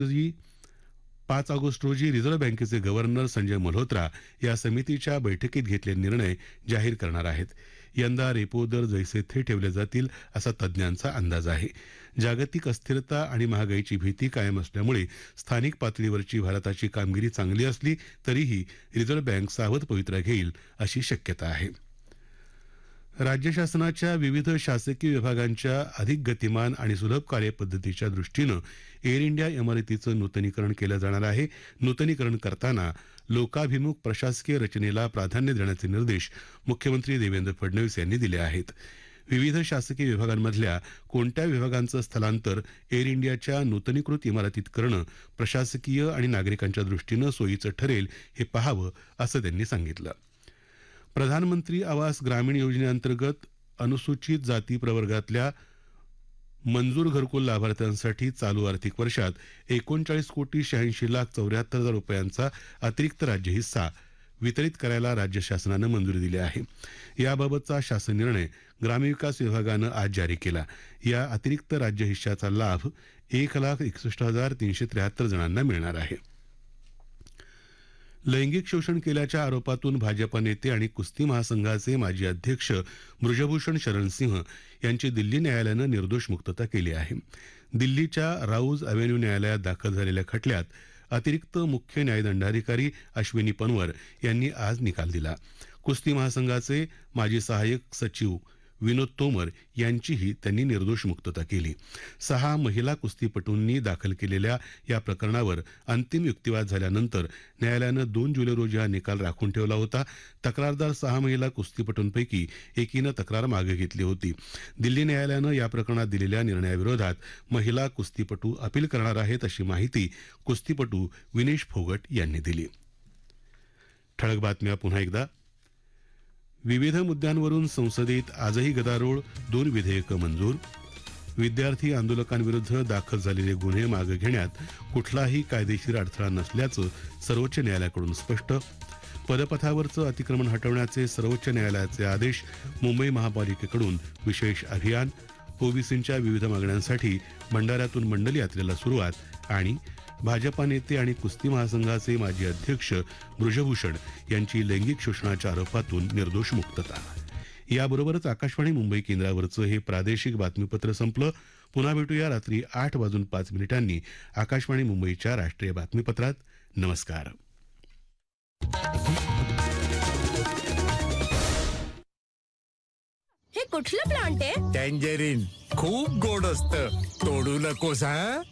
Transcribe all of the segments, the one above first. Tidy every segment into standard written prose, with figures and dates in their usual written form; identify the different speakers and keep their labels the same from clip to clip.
Speaker 1: रोजी 5 ऑगस्ट रोजी रिझर्व्ह बँकेचे गव्हर्नर संजय मल्होत्रा या समितीच्या बैठकीत घेतलेले निर्णय जाहीर करणार आहेत. यंदा रेपो दर जैसे थे ठेवले जातील असा तज्ज्ञांचा अंदाज आहे. जागतिक अस्थिरता आणि महागाईची भीती कायम असल्यामुळे स्थानिक पातळीवरची भारताची कामगिरी चांगली असली तरीही रिझर्व्ह बँक सावध पवित्रा घेईल अशी शक्यता आहे. राज्य शासनाच्या विविध शासकीय विभागांच्या अधिक गतिमान आणि सुलभ कार्यपद्धतीच्या दृष्टीनं एअर इंडिया इमारतीचं नूतनीकरण केलं जाणार आहे. नूतनीकरण करताना लोकाभिमुख प्रशासकीय रचनेला प्राधान्य देण्याचे निर्देश मुख्यमंत्री देवेंद्र फडणवीस यांनी दिले आहेत. विविध शासकीय विभागांमधल्या कोणत्या विभागांचं स्थलांतर एअर इंडियाच्या नूतनीकृत इमारतीत करणं प्रशासकीय आणि नागरिकांच्या दृष्टीनं सोयीचं ठरेल हे पाहावं असं त्यांनी सांगितलं. प्रधानमंत्री आवास ग्रामीण योजनेअंतर्गत अनुसूचित जाती प्रवर्गातल्या मंजूर घरकुल लाभार्थ्यांसाठी चालू आर्थिक वर्षात 39,86,74,00,000 रुपयांचा अतिरिक्त राज्य हिस्सा वितरित करायला राज्य शासनानं मंजुरी दिली आहे. याबाबतचा शासन निर्णय ग्रामविकास विभागानं आज जारी केला. या अतिरिक्त राज्य हिश्श्याचा लाभ 1,61,373 जणांना मिळणार आहे. लैंगिक शोषण केल्याच्या आरोपातून भाजपा नेते आणि कुस्ती महासंघाचे माजी अध्यक्ष बृजभूषण शरण सिंह यांची दिल्ली न्यायालयानं निर्दोष मुक्तता केली आहे. दिल्लीच्या राऊज अव्हेन्यू न्यायालयात दाखल झालेल्या खटल्यात अतिरिक्त मुख्य न्यायदंडाधिकारी अश्विनी पनवर यांनी आज निकाल दिला. कुस्ती महासंघाचे माजी सहाय्यक सचिव विनोद तोमर यांचीही त्यांनी निर्दोष मुक्तता केली. 6 महिला कुस्तीपटूंनी दाखल केलेल्या या प्रकरणावर अंतिम युक्तिवाद झाल्यानंतर न्यायालयानं 2 जुलै रोजी हा निकाल राखून ठेवला होता. तक्रारदार 6 महिला कुस्तीपटूंपैकी एकीनं तक्रार मागे घेतली होती. दिल्ली न्यायालयानं या प्रकरणात दिलेल्या निर्णयाविरोधात महिला कुस्तीपटू अपील करणार आहेत अशी माहिती कुस्तीपटू विनेश फोगट यांनी दिली. ठळक बातम्या पुन्हा एकदा. विविध मुद्द्यांवरून संसदेत आजही गदारोळ, 2 विधेयकं मंजूर. विद्यार्थी आंदोलकांविरुद्ध दाखल झालेले गुन्हे मागे घेण्यात कुठलाही कायदेशीर अडथळा नसल्याचं सर्वोच्च न्यायालयाकडून स्पष्ट. पदपथावरचं अतिक्रमण हटवण्याचे सर्वोच्च न्यायालयाचे आदेश. मुंबई महापालिकेकडून विशेष अभियान. ओबीसींच्या विविध मागण्यांसाठी भंडाऱ्यातून मंडल यात्रेला सुरुवात. आणि भाजपा नेते आणि कुस्ती महासंघाचे माजी अध्यक्ष बृजभूषण यांची लैंगिक शोषणाच्या आरोपातून निर्दोष मुक्तता. याबरोबरच आकाशवाणी मुंबई केंद्रावरचं हे प्रादेशिक बातमीपत्र संपलं. पुन्हा भेटूया रात्री 8:05 आकाशवाणी मुंबईच्या राष्ट्रीय बातमीपत्रात. नमस्कार.
Speaker 2: हे कुठलं प्लांट आहे?
Speaker 3: टँजरीन. खूप गोड असतं. तोडू नकोस हा.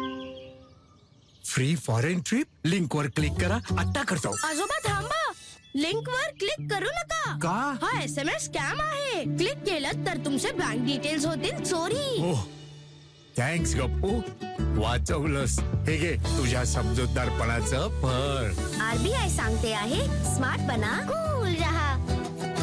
Speaker 3: फ्री फॉरेन ट्रिप लिंक वर क्लिक करा. आता करतो.
Speaker 2: आजोबा थांबा. लिंक वर क्लिक करू नका.
Speaker 3: का?
Speaker 2: हा SMS स्कॅम आहे. क्लिक केलं तर तुमचे बँक डिटेल्स होतील चोरी.
Speaker 3: ओह, थँक्स गप्पू, वाचवलंस. हे घे तुझ्या समजूतदारपणाचं फळ.
Speaker 2: RBI सांगते आहे स्मार्ट बना, कूल रहा.